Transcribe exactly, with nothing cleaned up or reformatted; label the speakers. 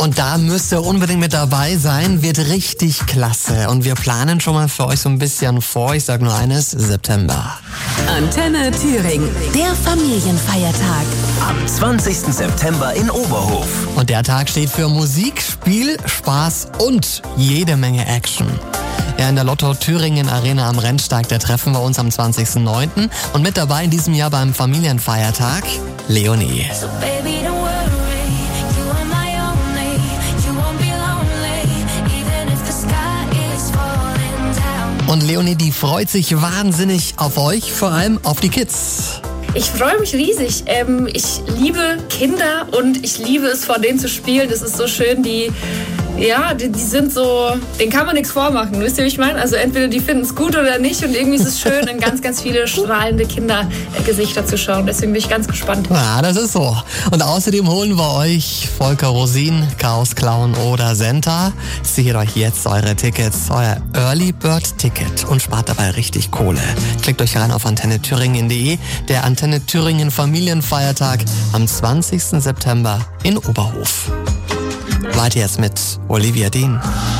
Speaker 1: Und da müsst ihr unbedingt mit dabei sein, wird richtig klasse. Und wir planen schon mal für euch so ein bisschen vor, ich sag nur eines, September.
Speaker 2: Antenne Thüringen, der Familienfeiertag.
Speaker 3: Am zwanzigsten September in Oberhof.
Speaker 1: Und der Tag steht für Musik, Spiel, Spaß und jede Menge Action. Ja, in der Lotto Thüringen Arena am Rennsteig, da treffen wir uns am zwanzigsten neunten Und mit dabei in diesem Jahr beim Familienfeiertag Leonie.
Speaker 4: So baby, don't worry, you are my only, you won't be lonely, even if the sky is falling down.
Speaker 1: Und Leonie, die freut sich wahnsinnig auf euch, vor allem auf die Kids.
Speaker 5: Ich freue mich riesig. Ähm, ich liebe Kinder und ich liebe es, vor denen zu spielen. Das ist so schön, die... Ja, die, die sind so, denen kann man nichts vormachen, wisst ihr, wie ich meine? Also entweder die finden es gut oder nicht und irgendwie ist es schön, in ganz, ganz viele strahlende Kindergesichter zu schauen. Deswegen bin ich ganz gespannt.
Speaker 1: Ja, das ist so. Und außerdem holen wir euch Volker Rosin, Chaos Clown oder Senta. Sichert euch jetzt eure Tickets, euer Early Bird Ticket und spart dabei richtig Kohle. Klickt euch rein auf antenne thüringen punkt de. Der Antenne Thüringen Familienfeiertag am zwanzigsten September in Oberhof. Weiter jetzt mit Olivia Dean.